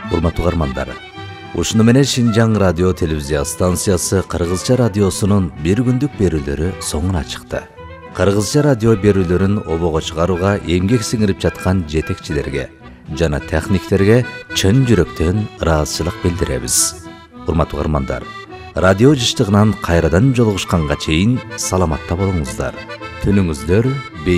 Урматтуу угармандар, ушуну менен Шинжаң радио телевизия станциясы кыргызча радиосунун бир күндүк берүүлөрү соңуна чыкты. Кыргызча радио берүүлөрүн обого чыгарууга эмгек сиңирип жаткан жетекчилерге жана техниктерге чын жүрөктөн ыраазычылык билдиребиз. Урматтуу угармандар, радио жыштыгынан кайрадан жолугушканга чейин саламатта болуңуздар. Түнүңүздөр